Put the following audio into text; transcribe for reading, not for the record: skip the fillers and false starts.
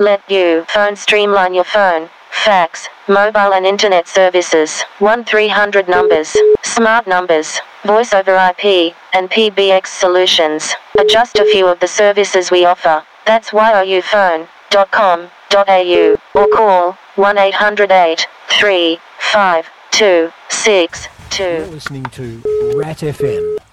let you phone streamline your phone, fax, mobile and internet services, 1-300 numbers, smart numbers, voice over IP, and PBX solutions are just a few of the services we offer. That's youfone.com.au or call 1-800-835-262. You're listening to Rat FM.